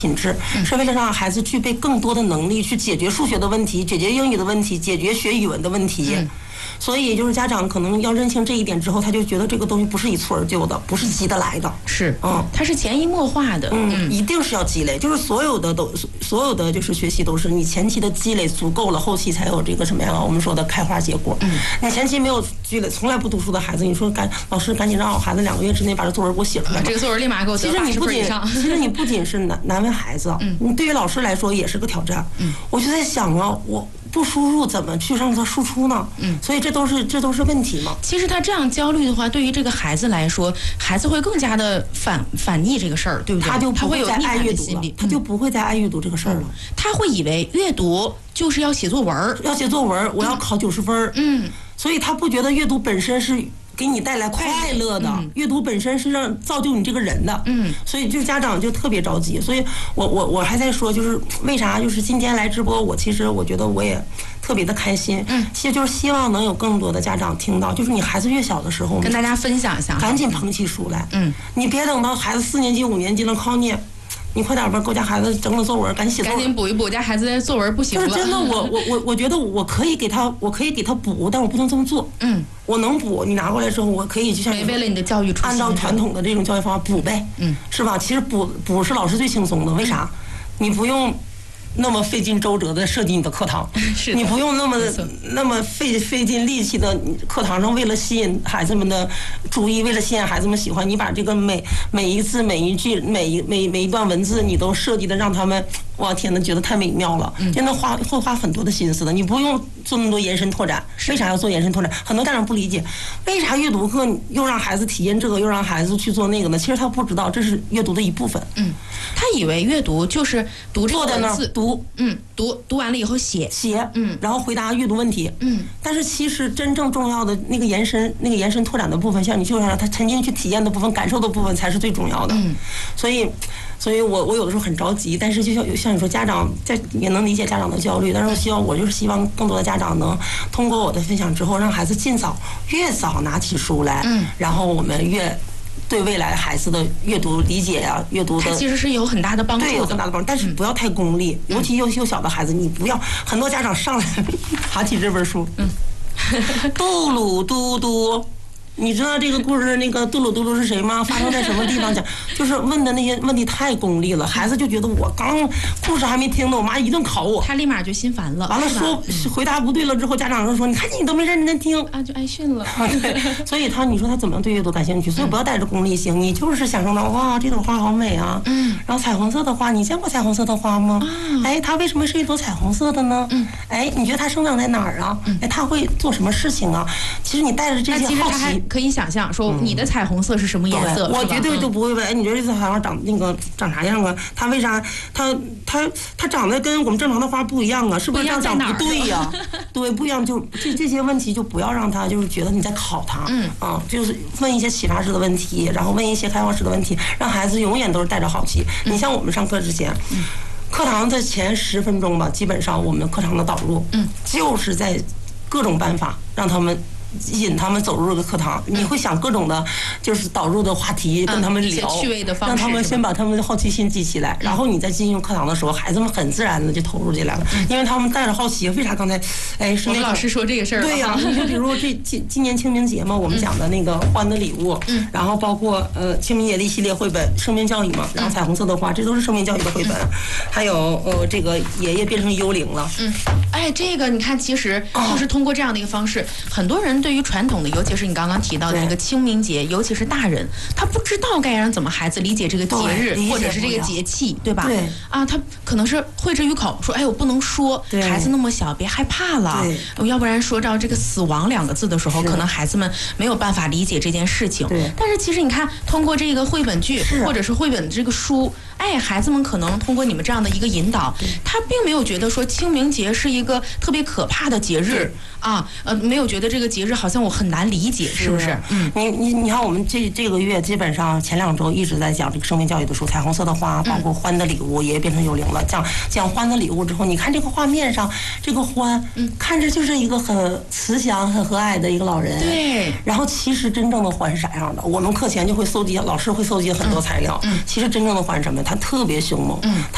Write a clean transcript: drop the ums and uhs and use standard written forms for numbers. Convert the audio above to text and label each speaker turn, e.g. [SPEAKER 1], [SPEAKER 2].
[SPEAKER 1] 品质，是为了让孩子具备更多的能力去解决数学的问题、解决英语的问题、解决学语文的问题。所以就是家长可能要认清这一点之后，他就觉得这个东西不是一蹴而就的，不是急得来的。
[SPEAKER 2] 是，它是潜移默化的。
[SPEAKER 1] 一定是要积累，就是所有的就是学习都是你前期的积累足够了，后期才有这个什么呀？我们说的开花结果。你前期没有积累，从来不读书的孩子，你说老师赶紧让我孩子2个月之内把这作文给我写出来。
[SPEAKER 2] 这个作文立马给我得80分以上。
[SPEAKER 1] 其实你不仅是难为孩子，你对于老师来说也是个挑战。我就在想啊，我不输入怎么去让他输出呢？所以这都是问题嘛。
[SPEAKER 2] 其实他这样焦虑的话，对于这个孩子来说，孩子会更加的反逆这个事儿，对不对？
[SPEAKER 1] 他就
[SPEAKER 2] 他会有逆反的
[SPEAKER 1] 心
[SPEAKER 2] 理，
[SPEAKER 1] 他就不会再爱阅读这个事儿了。
[SPEAKER 2] 他会以为阅读就是要写作文，
[SPEAKER 1] 我要考90分。所以他不觉得阅读本身是给你带来快乐的，阅读本身是让造就你这个人的。所以就家长就特别着急。所以我还在说，就是为啥就是今天来直播，其实我觉得我也特别的开心。其实就是希望能有更多的家长听到，就是你孩子越小的时候，
[SPEAKER 2] 跟大家分享一下，
[SPEAKER 1] 赶紧捧起书来。你别等到孩子4年级、5年级了考你。你快点吧，给我家孩子整个作文，赶紧写作文，
[SPEAKER 2] 赶紧补一补，家孩子的作文不行了。
[SPEAKER 1] 就是真的，我觉得我可以给他补，但我不能这么做。我能补，你拿过来之后，我可以就像
[SPEAKER 2] 为了你的教育初心，
[SPEAKER 1] 按照传统的这种教育方法补呗。是吧？其实补是老师最轻松的，为啥？你不用那么费尽周折的设计你的课堂，你不用那么费尽力气的课堂上，为了吸引孩子们的注意，为了吸引孩子们喜欢，你把这个每一字每一句每一段文字，你都设计的让他们，哇天哪，觉得太美妙了，真的会花很多的心思的。你不用做那么多延伸拓展，为啥要做延伸拓展？很多家长不理解，为啥阅读课又让孩子体验这个，又让孩子去做那个呢？其实他不知道这是阅读的一部分。
[SPEAKER 2] 他以为阅读就是读这个文字，读完了以后写，
[SPEAKER 1] 然后回答阅读问题，但是其实真正重要的那个延伸拓展的部分，像你就是让他沉浸去体验的部分、感受的部分才是最重要的。所以我有的时候很着急，但是就像你说，家长也能理解家长的焦虑，但是我就是希望更多的家长能通过我的分享之后，让孩子越早拿起书来，然后我们越对未来孩子的阅读理解啊，阅读的
[SPEAKER 2] 其实是有很大的帮助的，
[SPEAKER 1] 对，有很大的帮助，但是不要太功利，尤其幼小的孩子，你不要很多家长上来拿起这本书，嘟噜嘟嘟。你知道这个故事那个杜鲁杜鲁是谁吗？发生在什么地方讲？就是问的那些问题太功利了，孩子就觉得我刚故事还没听呢，我妈一顿考我，
[SPEAKER 2] 他立马就心烦了。
[SPEAKER 1] 完了说回答不对了之后，家长就说：“你看你都没认真听
[SPEAKER 2] 啊，就挨训了。”
[SPEAKER 1] 所以你说他怎么对阅读感兴趣？所以不要带着功利性，你就是享受到哇，这朵花好美啊。然后彩虹色的花，你见过彩虹色的花吗？哎，它为什么是一朵彩虹色的呢？哎，你觉得它生长在哪儿啊？哎，它会做什么事情啊？其实你带着这些好奇。
[SPEAKER 2] 可以想象说你的彩虹色是什么颜色？
[SPEAKER 1] 我绝对就不会问，哎，你觉得这朵花长啥样啊？它为啥它长得跟我们正常的花不一样啊？是不是这样长不对呀？对，不一样就这些问题就不要让他就是觉得你在考他，就是问一些启发式的问题，然后问一些开放式的问题，让孩子永远都是带着好奇。你像我们上课之前，课堂的前10分钟吧，基本上我们课堂的导入，就是在各种办法让他们。引他们走入这个课堂，你会想各种的，就是导入的话题，跟他们聊，
[SPEAKER 2] 趣味的方式，
[SPEAKER 1] 让他们先把他们的好奇心激起来，然后你再进入课堂的时候，孩子们很自然的就投入进来了，因为他们带着好奇。为啥刚才，哎，是那个
[SPEAKER 2] 老师说这个事儿？
[SPEAKER 1] 对呀，你就比如今年清明节嘛，我们讲的那个欢的礼物，然后包括清明节的一系列绘本，生命教育嘛，然后彩虹色的花，这都是生命教育的绘本，还有这个爷爷变成幽灵了，
[SPEAKER 2] 哎，这个你看，其实就是通过这样的一个方式，很多人对于传统的，尤其是你刚刚提到的这个清明节，尤其是大人，他不知道该让怎么孩子理解这个节日或者是这个节气，对吧？
[SPEAKER 1] 对
[SPEAKER 2] 啊，他可能是挥之于口，说哎，我不能说，孩子那么小，别害怕了。要不然说到这个死亡2个字的时候，可能孩子们没有办法理解这件事情。但是其实你看，通过这个绘本剧或者是绘本这个书，哎，孩子们可能通过你们这样的一个引导，他并没有觉得说清明节是一个特别可怕的节日啊，没有觉得这个节日好像我很难理解，是不是？
[SPEAKER 1] 你看我们这个月基本上前2周一直在讲这个生命教育的书，彩虹色的花，包括欢的礼物，爷爷变成幽灵了。讲欢的礼物之后，你看这个画面上，这个欢，看着就是一个很慈祥、很和蔼的一个老人。
[SPEAKER 2] 对。
[SPEAKER 1] 然后其实真正的欢是啥样的？我们课前就会搜集，老师会搜集很多材料。其实真正的欢是什么？他特别凶猛。